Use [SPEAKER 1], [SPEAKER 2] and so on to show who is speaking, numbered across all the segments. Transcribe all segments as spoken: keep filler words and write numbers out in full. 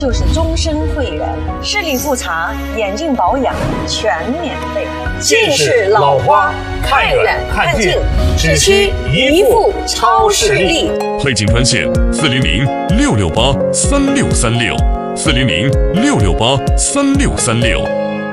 [SPEAKER 1] 就是终身会员，视力复查、眼镜保养全免费。近视、老花，看远看近，只需一副超视力。
[SPEAKER 2] 汇景专线：四零零六六八三六三六，四零零六六八三六三六。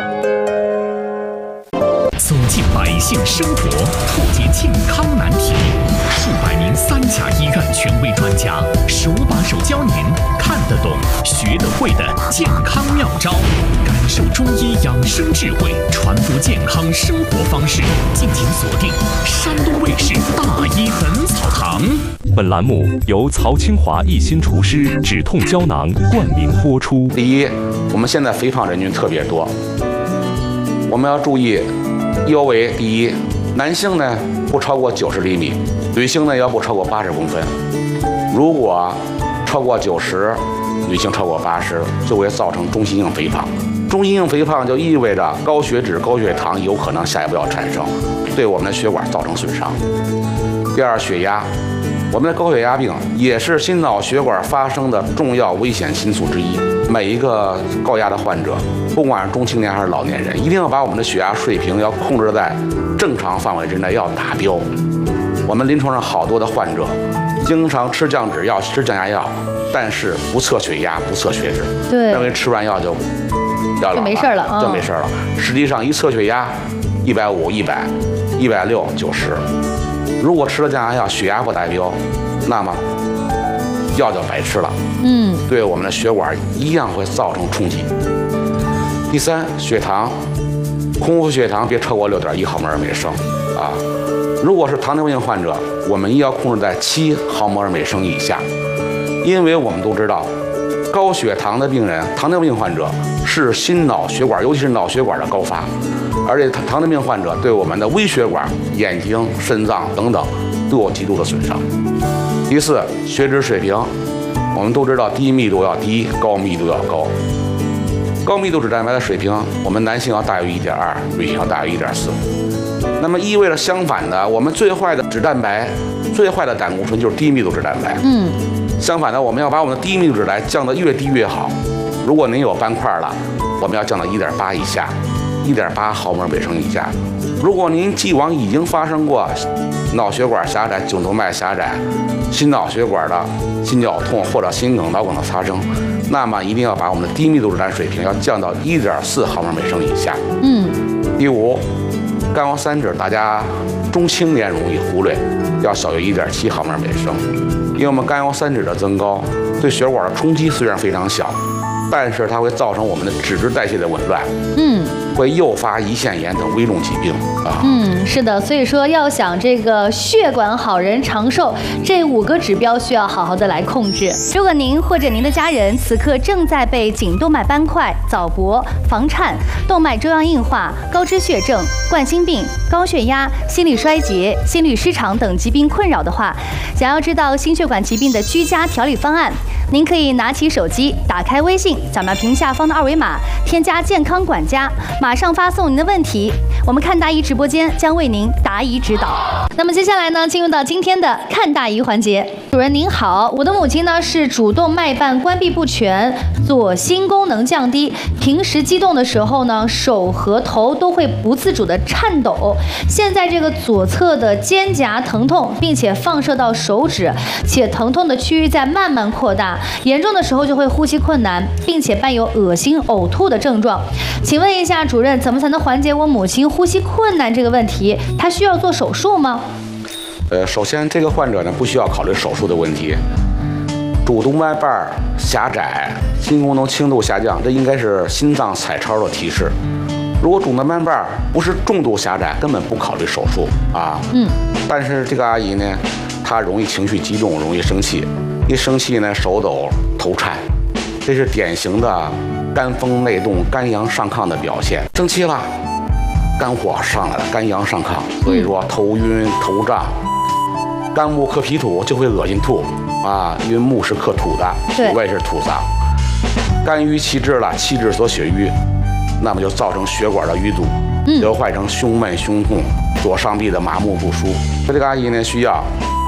[SPEAKER 3] 走进百姓生活，破解健康难题，数百名三甲医院权威专家手把手教您看得懂、学得会的健康妙招，感受中医养生智慧，传播健康生活方式。敬请锁定山东卫视《大医本草堂》。
[SPEAKER 4] 本栏目由曹清华一心厨师止痛胶囊冠名播出。
[SPEAKER 5] 第一，我们现在肥胖人群特别多，我们要注意。腰围第一，男性呢不超过九十厘米，女性呢要不超过八十公分。如果超过九十，女性超过八十，就会造成中心性肥胖。中心性肥胖就意味着高血脂、高血糖有可能下一步要产生，对我们的血管造成损伤。第二，血压，我们的高血压病也是心脑血管发生的重要危险因素之一。每一个高压的患者，不管是中青年还是老年人，一定要把我们的血压水平要控制在正常范围之内，要达标。我们临床上好多的患者，经常吃降脂药、吃降压药，但是不测血压、不测血脂，
[SPEAKER 6] 对，
[SPEAKER 5] 认为吃完药就要
[SPEAKER 6] 就没事了，
[SPEAKER 5] 就没事了。实际上一测血压，一百五、一百、一百六、九十，如果吃了降压药，血压不达标，那么药就白吃了，
[SPEAKER 6] 嗯，
[SPEAKER 5] 对我们的血管一样会造成冲击。第三，血糖，空腹血糖别超过六点一毫摩尔每升啊。如果是糖尿病患者，我们要控制在七毫摩尔每升以下，因为我们都知道，高血糖的病人，糖尿病患者是心脑血管，尤其是脑血管的高发，而且糖尿病患者对我们的微血管、眼睛、肾脏等等都有极度的损伤。第四，血脂水平，我们都知道低密度要低，高密度要高。高密度脂蛋白的水平，我们男性要大于一点二，女性要大于一点四。那么意味着相反的，我们最坏的脂蛋白、最坏的胆固醇就是低密度脂蛋白。
[SPEAKER 6] 嗯，
[SPEAKER 5] 相反的，我们要把我们的低密度脂来降得越低越好。如果您有斑块了，我们要降到一点八以下，一点八毫摩尔每升以下。如果您既往已经发生过脑血管狭窄、颈动脉狭窄、心脑血管的心绞痛或者心梗、脑梗的发生，那么一定要把我们的低密度脂蛋水平要降到一点四毫摩尔每升以下。
[SPEAKER 6] 嗯。
[SPEAKER 5] 第五，甘油三酯，大家中青年容易忽略，要小于一点七毫摩尔每升，因为我们甘油三酯的增高对血管的冲击虽然非常小，但是它会造成我们的脂质代谢的紊乱。嗯。会诱发胰腺炎等危重疾病啊。
[SPEAKER 6] 嗯，是的，所以说要想这个血管好人长寿，这五个指标需要好好的来控制。如果您或者您的家人此刻正在被颈动脉斑块、早搏、房颤、动脉粥样硬化、高脂血症、冠心病、高血压、心力衰竭、心律失常等疾病困扰的话，想要知道心血管疾病的居家调理方案，您可以拿起手机，打开微信，扫描屏下方的二维码，添加健康管家，马上发送您的问题，我们看大医直播间将为您答疑指导。那么接下来呢，进入到今天的看大医环节。主任您好，我的母亲呢是主动脉瓣关闭不全，左心功能降低，平时激动的时候呢，手和头都会不自主的颤抖。现在这个左侧的肩胛疼痛，并且放射到手指，且疼痛的区域在慢慢扩大，严重的时候就会呼吸困难，并且伴有恶心、呕吐的症状。请问一下主任，怎么才能缓解我母亲呼吸困难这个问题？她需要做手术吗？
[SPEAKER 5] 呃，首先这个患者呢不需要考虑手术的问题，主动脉瓣狭窄、心功能轻度下降，这应该是心脏彩超的提示。如果主动脉瓣不是重度狭窄，根本不考虑手术啊。嗯。但是这个阿姨呢，她容易情绪激动，容易生气，一生气呢手抖、头颤，这是典型的肝风内动、肝阳上亢的表现。生气了，肝火上来了，肝阳上亢，所以说头晕、头胀。肝木克脾土，就会恶心吐啊，因为木是克土的，土味是土脏。肝郁气滞了，气滞所血瘀，那么就造成血管的淤堵，流坏成胸闷、胸痛、左上臂的麻木不舒。这个阿姨呢，需要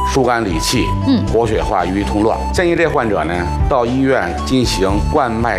[SPEAKER 5] 疏肝理气，
[SPEAKER 6] 嗯，
[SPEAKER 5] 活血化瘀通络。建议这患者呢到医院进行冠脉